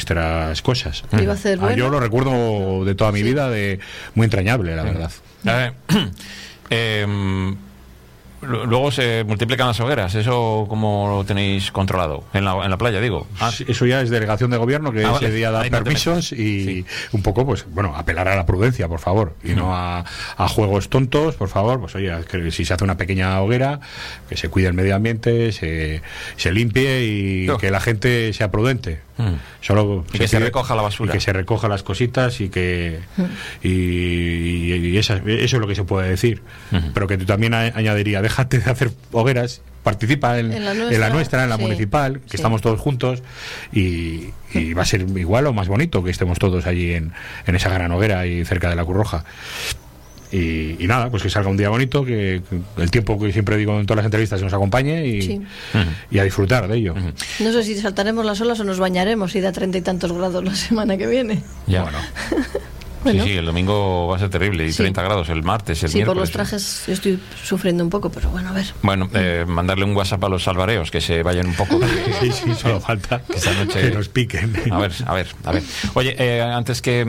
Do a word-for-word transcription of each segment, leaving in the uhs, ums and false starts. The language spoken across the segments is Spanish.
nuestras cosas. Iba a hacer bueno. Yo lo recuerdo de toda mi Sí. vida, de muy entrañable, la verdad. Eh, eh, luego se multiplican las hogueras. ¿Eso cómo lo tenéis controlado? En la, en la playa, digo. Ah, eso ya es delegación de gobierno, que ah, ese vale. día da Ahí no permisos y sí. un poco, pues, bueno, apelar a la prudencia, por favor, y no a, a juegos tontos, por favor. Pues oye, que si se hace una pequeña hoguera, que se cuide el medio ambiente, se, se limpie y no. que la gente sea prudente. Mm. Solo y se que se recoja la basura. Y que se recoja las cositas y que y, y, y esa, eso es lo que se puede decir. Uh-huh. Pero que tú también a, añadiría, déjate de hacer hogueras, participa en, en, la, nuestra, en la nuestra, en la sí. municipal, que sí. estamos todos juntos y, y va a ser igual o más bonito que estemos todos allí en, en esa gran hoguera y cerca de la Cruz Roja. Y, y nada, pues que salga un día bonito, que, que el tiempo que siempre digo en todas las entrevistas nos acompañe y, sí. uh-huh. y a disfrutar de ello. Uh-huh. No sé si saltaremos las olas o nos bañaremos y da treinta y tantos grados la semana que viene. Ya, bueno. Bueno. Sí, sí, el domingo va a ser terrible y sí. treinta grados el martes, el sí, miércoles. Por los trajes yo estoy sufriendo un poco, pero bueno, a ver. Bueno, eh, mandarle un WhatsApp a los salvareos que se vayan un poco. Sí, sí, solo falta que esta noche que nos piquen. A ver, a ver, a ver. Oye, eh, antes que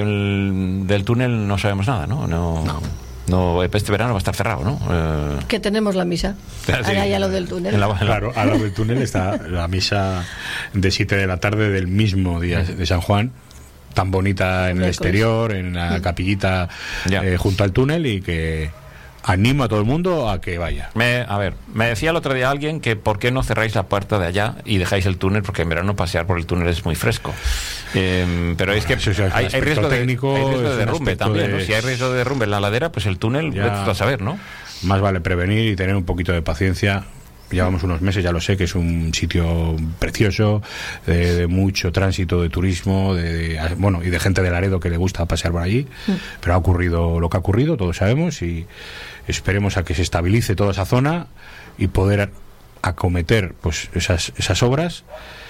el, del túnel no sabemos nada, ¿no? No. no. No, este verano va a estar cerrado, ¿no? Eh... Que tenemos la misa. Sí. Ahora ya lo del túnel. En la, en la... Claro, al lado del túnel está la misa de siete de la tarde del mismo día de San Juan, tan bonita en el exterior, en la capillita eh, junto al túnel, y que animo a todo el mundo a que vaya. Me, a ver, me decía el otro día alguien que por qué no cerráis la puerta de allá y dejáis el túnel, porque en verano pasear por el túnel es muy fresco. Eh, pero bueno, es que eso es hay, hay riesgo técnico, de, hay riesgo de derrumbe también, de... ¿no? Si hay riesgo de derrumbe en la ladera, pues el túnel, ya, a saber, ¿no? Más vale prevenir y tener un poquito de paciencia. Llevamos unos meses, ya lo sé, que es un sitio precioso, de, de mucho tránsito de turismo, de, de, bueno, y de gente de Laredo que le gusta pasear por allí, mm. pero ha ocurrido lo que ha ocurrido, todos sabemos, y esperemos a que se estabilice toda esa zona y poder acometer pues esas, esas obras.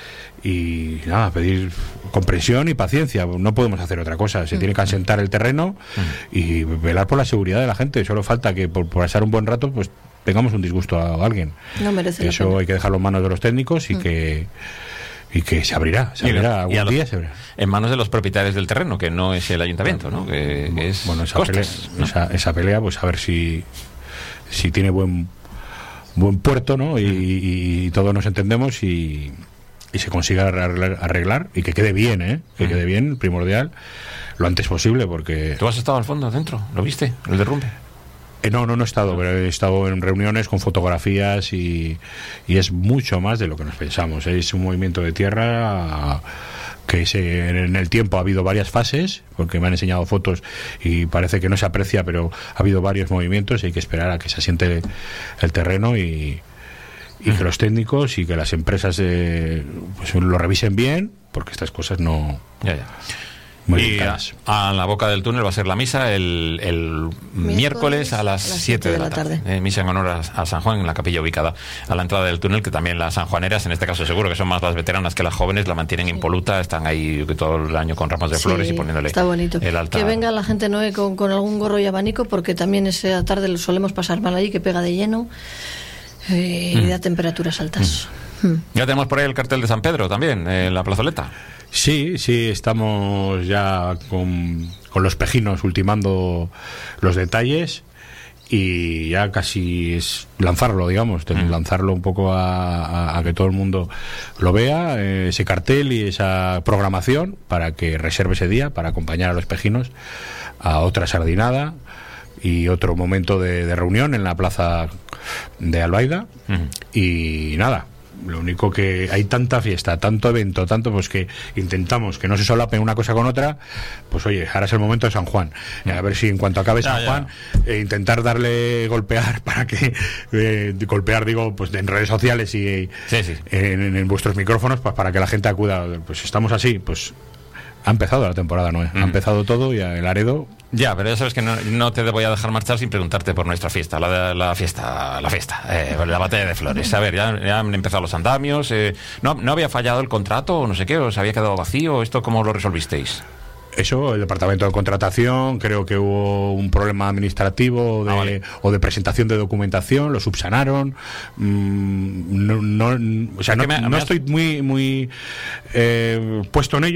Y nada, pedir comprensión y paciencia. No podemos hacer otra cosa. Se mm. tiene que asentar el terreno mm. y velar por la seguridad de la gente. Solo falta que por, por pasar un buen rato pues tengamos un disgusto a alguien. No merece Eso la pena. Hay que dejarlo en manos de los técnicos y mm. que y que se abrirá, se abrirá algún lo, día se abrirá. En manos de los propietarios del terreno, que no es el ayuntamiento, ¿no? Que, que es bueno, esa costes, pelea, ¿no? esa, esa pelea, pues a ver si si tiene buen buen puerto, ¿no? Y, y, y todos nos entendemos y y se consiga arreglar, arreglar y que quede bien, ¿eh? Que uh-huh. quede bien, primordial, lo antes posible, porque... ¿Tú has estado al fondo, dentro? ¿Lo viste? ¿El derrumbe? Eh, no, no, no he estado, pero he estado en reuniones con fotografías y, y es mucho más de lo que nos pensamos. Es un movimiento de tierra que se, en el tiempo ha habido varias fases, porque me han enseñado fotos y parece que no se aprecia, pero ha habido varios movimientos y hay que esperar a que se asiente el terreno y... y que los técnicos y que las empresas eh, pues lo revisen bien, porque estas cosas no... Ya, ya. Muy y a, a la boca del túnel va a ser la misa el, el miércoles, miércoles a las siete de la tarde, tarde. Eh, misa en honor a, a San Juan, en la capilla ubicada a la entrada del túnel, que también las sanjuaneras, en este caso seguro que son más las veteranas que las jóvenes, la mantienen sí. impoluta, están ahí todo el año con ramos de flores sí, y poniéndole está bonito. El altar. Que venga la gente Noé con, con algún gorro y abanico, porque también esa tarde lo solemos pasar mal allí, que pega de lleno eh, mm. y da temperaturas altas. Mm. Mm. Ya tenemos por ahí el cartel de San Pedro también, en la plazoleta. Sí, sí, estamos ya con, con los pejinos ultimando los detalles y ya casi es lanzarlo, digamos, mm. lanzarlo un poco a, a, a que todo el mundo lo vea, eh, ese cartel y esa programación, para que reserve ese día para acompañar a los pejinos a otra sardinada y otro momento de, de reunión en la plaza de Albaida. Mm. Y nada, lo único que hay tanta fiesta, tanto evento, tanto pues que intentamos que no se solapen una cosa con otra, pues oye, ahora es el momento de San Juan, a ver si en cuanto acabe San ya, Juan ya. Eh, intentar darle golpear para que eh, golpear digo pues en redes sociales y sí, sí. En, en vuestros micrófonos pues para que la gente acuda, pues estamos así, pues ha empezado la temporada, ¿no? Mm. Ha empezado todo y el Laredo. Ya, pero ya sabes que no, no te voy a dejar marchar sin preguntarte por nuestra fiesta, la, la fiesta, la fiesta, eh, la batalla de flores. A ver, ya, ya han empezado los andamios, eh, ¿no, ¿no había fallado el contrato o no sé qué? ¿Os había quedado vacío? ¿Esto cómo lo resolvisteis? Eso, el departamento de contratación, creo que hubo un problema administrativo de, ah, vale. o de presentación de documentación, lo subsanaron. Mm, no, no, o sea, no, me, no me has... estoy muy, muy eh, puesto en ello.